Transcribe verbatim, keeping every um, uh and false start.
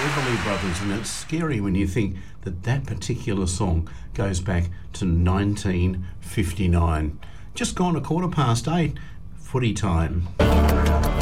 Everly Brothers, and it's scary when you think that that particular song goes back to nineteen fifty-nine. Just gone a quarter past eight, footy time.